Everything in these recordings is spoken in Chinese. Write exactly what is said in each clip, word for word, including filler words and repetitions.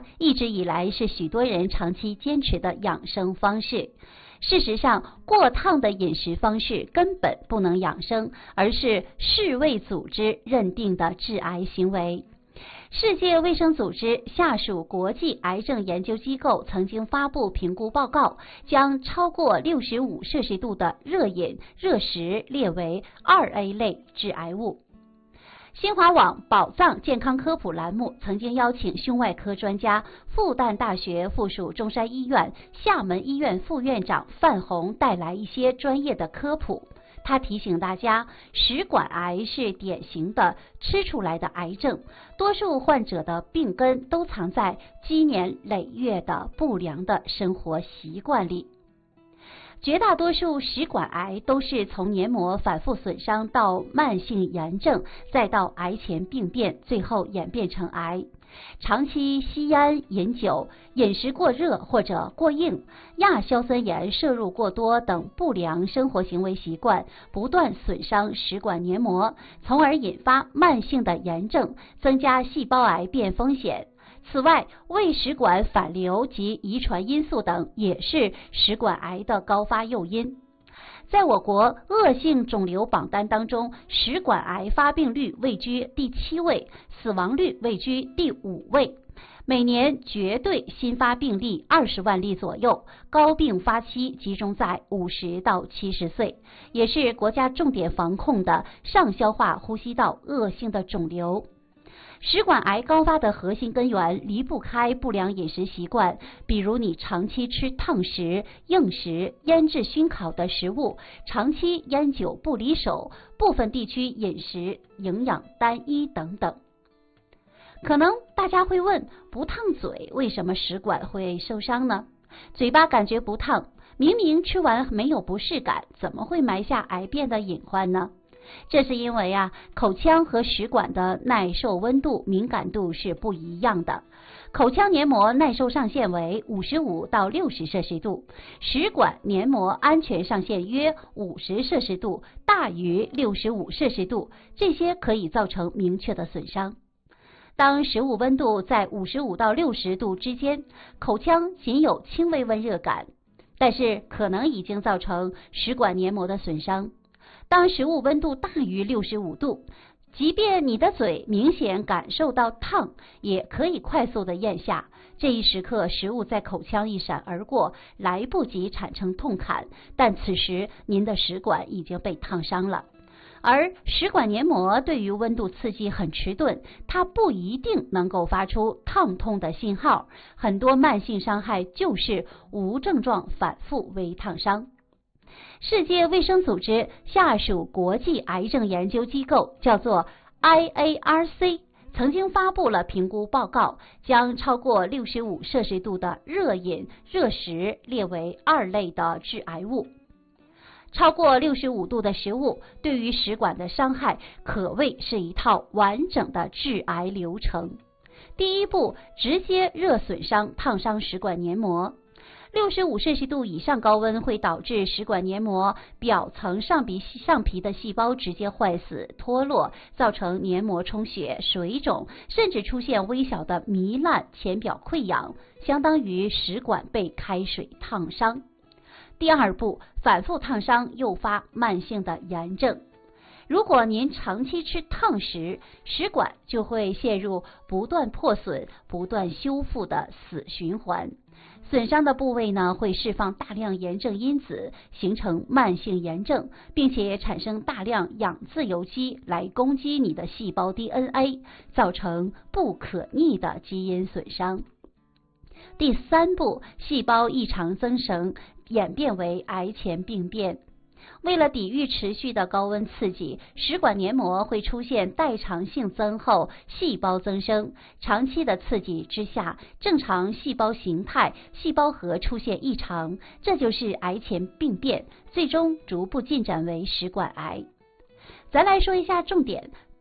茶一直以来是许多人长期坚持的养生方式。事实上，过烫的饮食方式根本不能养生，而是世卫组织认定的致癌行为。世界卫生组织下属国际癌症研究机构曾经发布评估报告，将超过六十五摄氏度的热饮、热食列为二 A 类致癌物。新华网宝藏健康科普栏目曾经邀请胸外科专家、复旦大学附属中山医院厦门医院副院长范红带来一些专业的科普。他提醒大家，食管癌是典型的吃出来的癌症，多数患者的病根都藏在积年累月的不良的生活习惯里。绝大多数食管癌都是从黏膜反复损伤到慢性炎症，再到癌前病变，最后演变成癌。长期吸烟、饮酒、饮食过热或者过硬、亚硝酸盐摄入过多等不良生活行为习惯，不断损伤食管黏膜，从而引发慢性的炎症，增加细胞癌变风险。此外，胃食管反流及遗传因素等也是食管癌的高发诱因。在我国恶性肿瘤榜单当中，食管癌发病率位居第七位，死亡率位居第五位。每年绝对新发病例二十万例左右，高并发期集中在五十到七十岁，也是国家重点防控的上消化呼吸道恶性的肿瘤。食管癌高发的核心根源离不开不良饮食习惯，比如你长期吃烫食、硬食、腌制熏烤的食物，长期烟酒不离手，部分地区饮食营养单一等等。可能大家会问，不烫嘴为什么食管会受伤呢？嘴巴感觉不烫，明明吃完没有不适感，怎么会埋下癌变的隐患呢？这是因为啊，口腔和食管的耐受温度敏感度是不一样的。口腔黏膜耐受上限为五十五到六十摄氏度，食管黏膜安全上限约五十摄氏度，大于六十五摄氏度，这些可以造成明确的损伤。当食物温度在五十五到六十度之间，口腔仅有轻微温热感，但是可能已经造成食管黏膜的损伤。当食物温度大于六十五度，即便你的嘴明显感受到烫，也可以快速的咽下。这一时刻，食物在口腔一闪而过，来不及产生痛感，但此时您的食管已经被烫伤了。而食管黏膜对于温度刺激很迟钝，它不一定能够发出烫痛的信号。很多慢性伤害就是无症状反复微烫伤。世界卫生组织下属国际癌症研究机构叫做 I A R C， 曾经发布了评估报告，将超过六十五摄氏度的热饮、热食列为二类的致癌物。超过六十五度的食物对于食管的伤害可谓是一套完整的致癌流程。第一步，直接热损伤、烫伤食管黏膜。六十五摄氏度以上高温会导致食管黏膜表层上皮上皮的细胞直接坏死脱落，造成黏膜充血、水肿，甚至出现微小的糜烂、浅表溃疡，相当于食管被开水烫伤。第二步，反复烫伤诱发慢性的炎症。如果您长期吃烫食，食管就会陷入不断破损、不断修复的死循环。损伤的部位呢，会释放大量炎症因子，形成慢性炎症，并且产生大量氧自由基来攻击你的细胞 D N A， 造成不可逆的基因损伤。第三步，细胞异常增生，演变为癌前病变。为了抵御持续的高温刺激，食管黏膜会出现代偿性增厚、细胞增生。长期的刺激之下，正常细胞形态、细胞核出现异常，这就是癌前病变，最终逐步进展为食管癌。咱来说一下重点，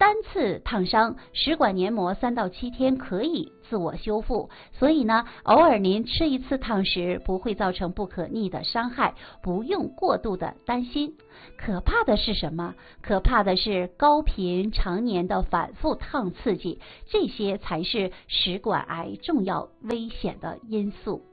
单次烫伤，食管黏膜三到七天可以自我修复，所以呢，偶尔您吃一次烫食不会造成不可逆的伤害，不用过度的担心。可怕的是什么？可怕的是高频常年的反复烫刺激，这些才是食管癌重要危险的因素。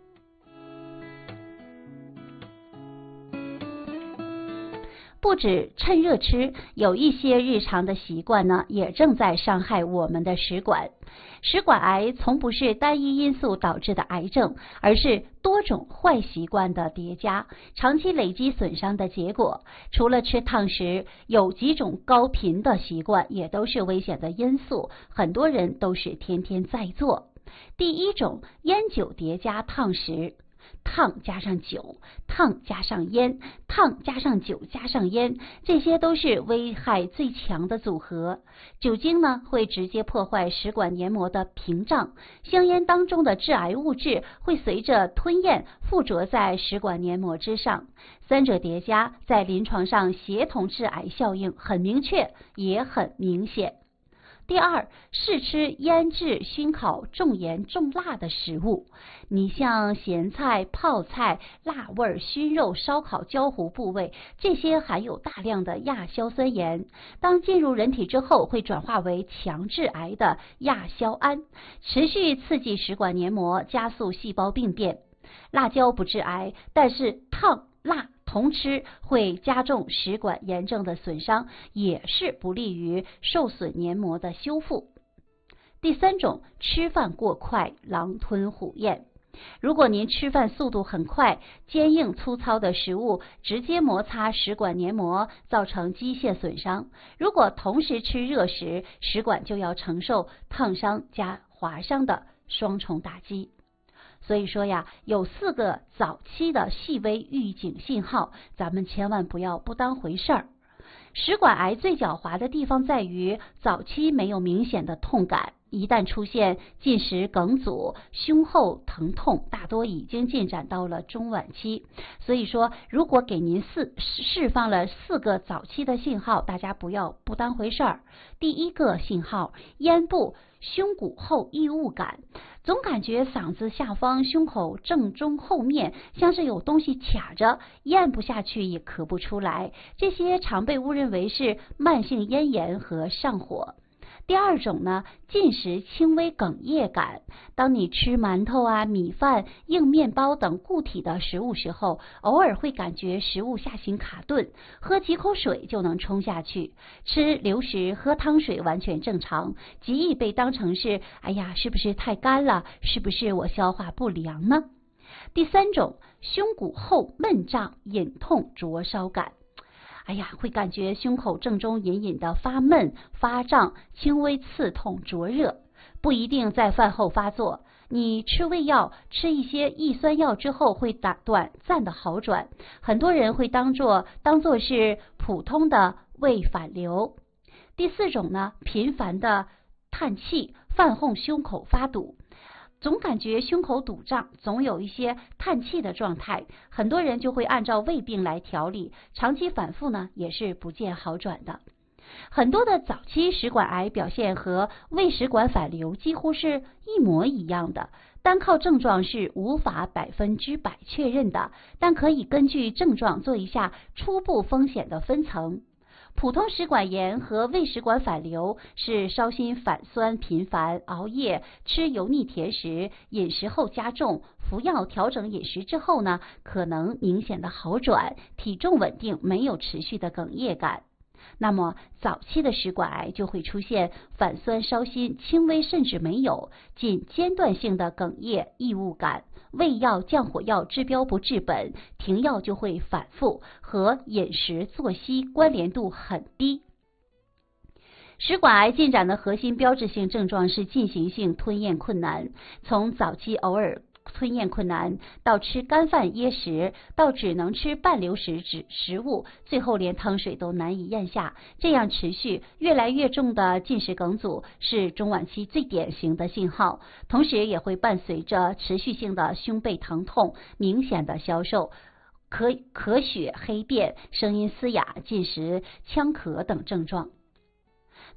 不止趁热吃，有一些日常的习惯呢，也正在伤害我们的食管。食管癌从不是单一因素导致的癌症，而是多种坏习惯的叠加，长期累积损伤的结果。除了吃烫食，有几种高频的习惯也都是危险的因素，很多人都是天天在做。第一种，烟酒叠加烫食。烫加上酒，烫加上烟，烫加上酒加上烟，这些都是危害最强的组合。酒精呢，会直接破坏食管黏膜的屏障，香烟当中的致癌物质会随着吞咽附着在食管黏膜之上，三者叠加，在临床上协同致癌效应很明确，也很明显。第二，试吃腌制、熏烤重盐重辣的食物。你像咸菜、泡菜、辣味、熏肉、烧烤、焦糊部位，这些含有大量的亚硝酸盐，当进入人体之后，会转化为强致癌的亚硝胺，持续刺激食管黏膜，加速细胞病变。辣椒不致癌，但是烫、辣同吃会加重食管炎症的损伤，也是不利于受损黏膜的修复。第三种，吃饭过快，狼吞虎咽。如果您吃饭速度很快，坚硬粗糙的食物直接摩擦食管黏膜，造成机械损伤。如果同时吃热食，食管就要承受烫伤加划伤的双重打击。所以说呀，有四个早期的细微预警信号，咱们千万不要不当回事儿。食管癌最狡猾的地方在于，早期没有明显的痛感，一旦出现进食梗阻、胸后疼痛，大多已经进展到了中晚期。所以说，如果给您四释放了四个早期的信号，大家不要不当回事儿。第一个信号，咽部胸骨后异物感，总感觉嗓子下方、胸口正中后面像是有东西卡着，咽不下去也咳不出来，这些常被误认为是慢性咽炎和上火。第二种呢，进食轻微哽咽感。当你吃馒头啊、米饭、硬面包等固体的食物时候，偶尔会感觉食物下行卡顿，喝几口水就能冲下去。吃流食、喝汤水完全正常，极易被当成是，哎呀，是不是太干了？是不是我消化不良呢？第三种，胸骨后闷胀、隐痛、灼烧感。哎呀，会感觉胸口正中隐隐的发闷、发胀、轻微刺痛、灼热，不一定在饭后发作。你吃胃药、吃一些抑酸药之后会打短暂的好转，很多人会当做当做是普通的胃反流。第四种呢，频繁的叹气，饭后胸口发堵。总感觉胸口堵胀，总有一些叹气的状态，很多人就会按照胃病来调理，长期反复呢也是不见好转的。很多的早期食管癌表现和胃食管反流几乎是一模一样的，单靠症状是无法百分之百确认的，但可以根据症状做一下初步风险的分层。普通食管炎和胃食管反流是烧心反酸频繁、熬夜、吃油腻甜食、饮食后加重、服药调整饮食之后呢，可能明显的好转，体重稳定，没有持续的哽咽感。那么早期的食管癌就会出现反酸烧心轻微甚至没有，仅间断性的哽咽异物感，胃药降火药治标不治本，停药就会反复，和饮食作息关联度很低。食管癌进展的核心标志性症状是进行性吞咽困难，从早期偶尔吞咽困难，到吃干饭噎食，到只能吃半流食食食物，最后连汤水都难以咽下，这样持续越来越重的进食梗阻是中晚期最典型的信号，同时也会伴随着持续性的胸背疼痛、明显的消瘦、咳咳血、黑便、声音嘶哑、进食呛咳等症状。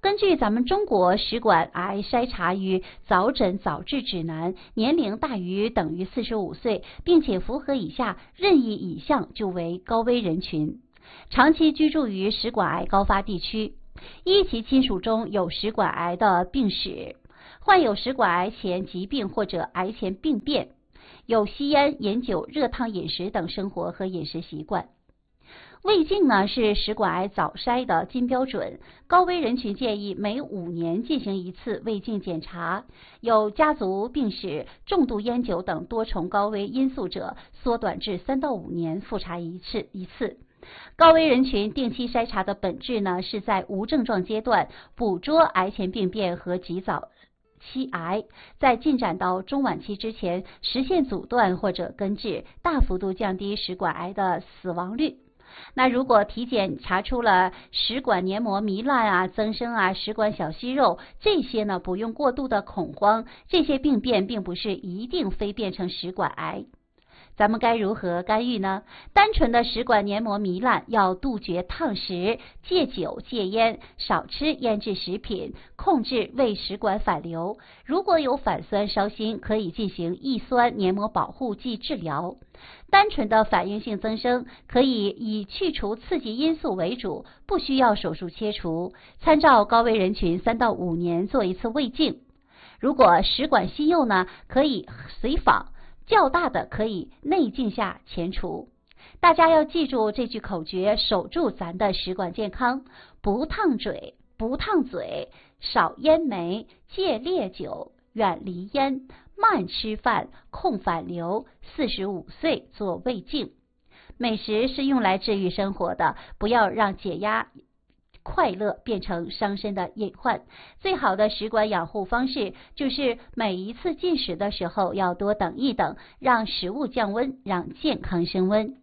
根据咱们中国食管癌筛查与早诊早治指南，年龄大于等于四十五岁，并且符合以下任意一项就为高危人群。长期居住于食管癌高发地区，一其亲属中有食管癌的病史，患有食管癌前疾病或者癌前病变，有吸烟、饮酒、热烫饮食等生活和饮食习惯。胃镜呢是食管癌早筛的金标准，高危人群建议每五年进行一次胃镜检查，有家族病史、重度烟酒等多重高危因素者，缩短至三到五年复查一次一次。高危人群定期筛查的本质呢，是在无症状阶段捕捉癌前病变和及早期癌，在进展到中晚期之前实现阻断或者根治，大幅度降低食管癌的死亡率。那如果体检查出了食管黏膜糜烂啊、增生啊、食管小息肉，这些呢不用过度的恐慌，这些病变并不是一定非变成食管癌。咱们该如何干预呢？单纯的食管黏膜糜烂要杜绝烫食，戒酒戒烟，少吃腌制食品，控制胃食管反流。如果有反酸烧心，可以进行抑酸黏膜保护剂治疗。单纯的反应性增生可以以去除刺激因素为主，不需要手术切除。参照高危人群三到五年做一次胃镜。如果食管息肉呢，可以随访。较大的可以内镜下前除。大家要记住这句口诀，守住咱的食管健康：不烫嘴，不烫嘴，少烟煤，戒烈酒，远离烟，慢吃饭，控反流。四十五岁做胃镜。美食是用来治愈生活的，不要让解压快乐变成伤身的隐患。最好的食管养护方式就是每一次进食的时候要多等一等，让食物降温，让健康升温。